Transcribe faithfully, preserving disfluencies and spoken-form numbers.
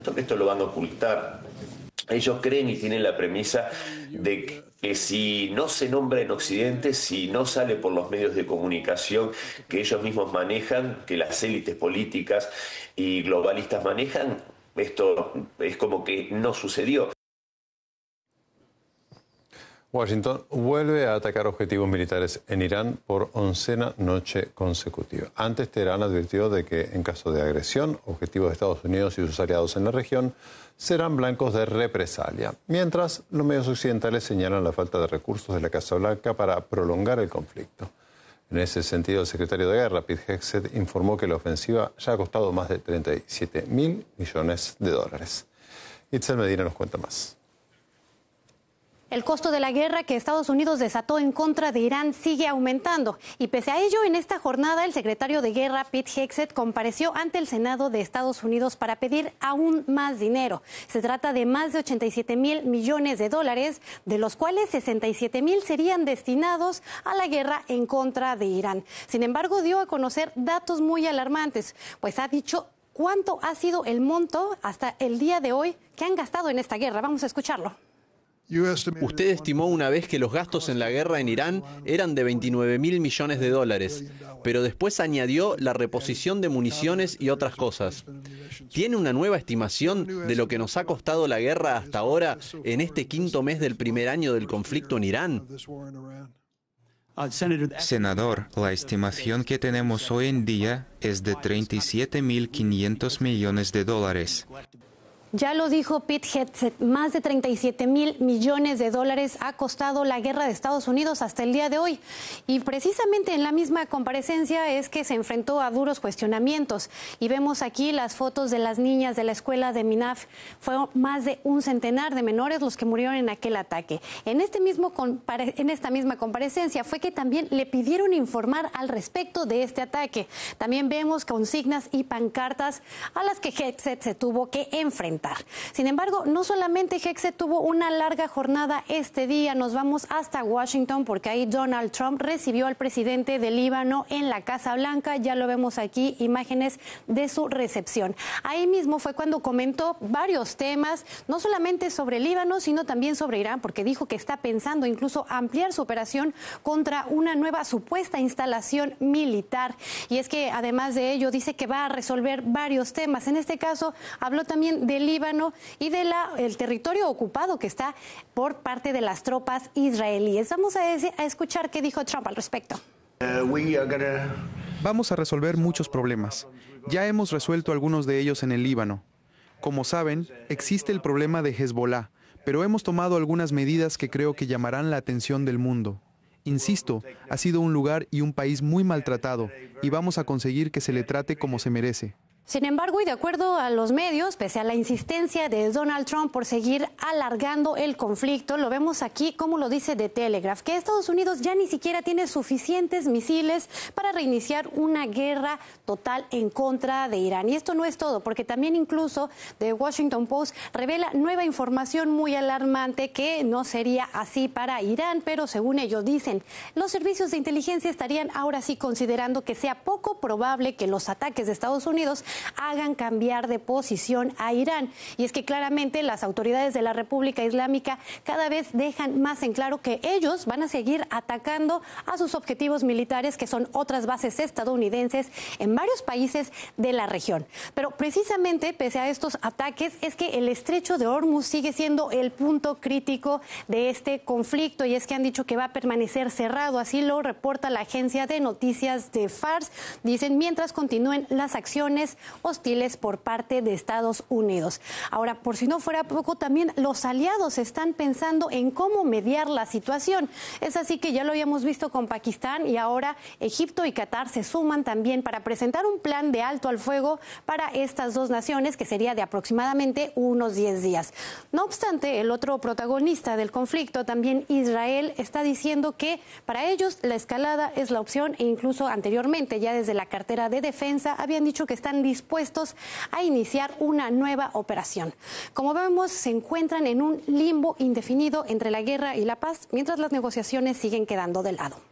que esto lo van a ocultar. Ellos creen y tienen la premisa de que si no se nombra en Occidente, si no sale por los medios de comunicación que ellos mismos manejan, que las élites políticas y globalistas manejan, esto es como que no sucedió. Washington vuelve a atacar objetivos militares en Irán por oncena noche consecutiva. Antes, Teherán advirtió de que, en caso de agresión, objetivos de Estados Unidos y sus aliados en la región serán blancos de represalia. Mientras, los medios occidentales señalan la falta de recursos de la Casa Blanca para prolongar el conflicto. En ese sentido, el secretario de Guerra, Pete Hegseth, informó que la ofensiva ya ha costado más de treinta y siete mil millones de dólares. Itzel Medina nos cuenta más. El costo de la guerra que Estados Unidos desató en contra de Irán sigue aumentando. Y pese a ello, en esta jornada, el secretario de Guerra, Pete Hegseth, compareció ante el Senado de Estados Unidos para pedir aún más dinero. Se trata de más de ochenta y siete mil millones de dólares, de los cuales sesenta y siete mil serían destinados a la guerra en contra de Irán. Sin embargo, dio a conocer datos muy alarmantes, pues ha dicho cuánto ha sido el monto hasta el día de hoy que han gastado en esta guerra. Vamos a escucharlo. Usted estimó una vez que los gastos en la guerra en Irán eran de veintinueve mil millones de dólares, pero después añadió la reposición de municiones y otras cosas. ¿Tiene una nueva estimación de lo que nos ha costado la guerra hasta ahora en este quinto mes del primer año del conflicto en Irán? Senador, la estimación que tenemos hoy en día es de treinta y siete mil quinientos millones de dólares. Ya lo dijo Pete Hegseth, más de treinta y siete mil millones de dólares ha costado la guerra de Estados Unidos hasta el día de hoy. Y precisamente en la misma comparecencia es que se enfrentó a duros cuestionamientos. Y vemos aquí las fotos de las niñas de la escuela de Minaf. Fueron más de un centenar de menores los que murieron en aquel ataque. En, este mismo compare- en esta misma comparecencia fue que también le pidieron informar al respecto de este ataque. También vemos consignas y pancartas a las que Hegseth se tuvo que enfrentar. Sin embargo, no solamente Hegseth tuvo una larga jornada este día, nos vamos hasta Washington porque ahí Donald Trump recibió al presidente de Líbano en la Casa Blanca. Ya lo vemos aquí, imágenes de su recepción. Ahí mismo fue cuando comentó varios temas, no solamente sobre Líbano, sino también sobre Irán, porque dijo que está pensando incluso ampliar su operación contra una nueva supuesta instalación militar. Y es que además de ello dice que va a resolver varios temas. En este caso habló también de Líbano y de la, el territorio ocupado que está por parte de las tropas israelíes. Vamos a, ese, a escuchar qué dijo Trump al respecto. Vamos a resolver muchos problemas. Ya hemos resuelto algunos de ellos en el Líbano. Como saben, existe el problema de Hezbollah, pero hemos tomado algunas medidas que creo que llamarán la atención del mundo. Insisto, ha sido un lugar y un país muy maltratado y vamos a conseguir que se le trate como se merece. Sin embargo, y de acuerdo a los medios, pese a la insistencia de Donald Trump por seguir alargando el conflicto, lo vemos aquí, como lo dice The Telegraph, que Estados Unidos ya ni siquiera tiene suficientes misiles para reiniciar una guerra total en contra de Irán. Y esto no es todo, porque también incluso The Washington Post revela nueva información muy alarmante que no sería así para Irán, pero según ellos dicen, los servicios de inteligencia estarían ahora sí considerando que sea poco probable que los ataques de Estados Unidos hagan cambiar de posición a Irán. Y es que claramente las autoridades de la República Islámica cada vez dejan más en claro que ellos van a seguir atacando a sus objetivos militares, que son otras bases estadounidenses en varios países de la región. Pero precisamente pese a estos ataques es que el estrecho de Hormuz sigue siendo el punto crítico de este conflicto, y es que han dicho que va a permanecer cerrado, así lo reporta la agencia de noticias de Fars. Dicen mientras continúen las acciones hostiles por parte de Estados Unidos. Ahora, por si no fuera poco, también los aliados están pensando en cómo mediar la situación. Es así que ya lo habíamos visto con Pakistán y ahora Egipto y Qatar se suman también para presentar un plan de alto al fuego para estas dos naciones, que sería de aproximadamente unos diez días. No obstante, el otro protagonista del conflicto, también Israel, está diciendo que para ellos la escalada es la opción, e incluso anteriormente, ya desde la cartera de defensa, habían dicho que están dispuestos a iniciar una nueva operación. Como vemos, se encuentran en un limbo indefinido entre la guerra y la paz, mientras las negociaciones siguen quedando de lado.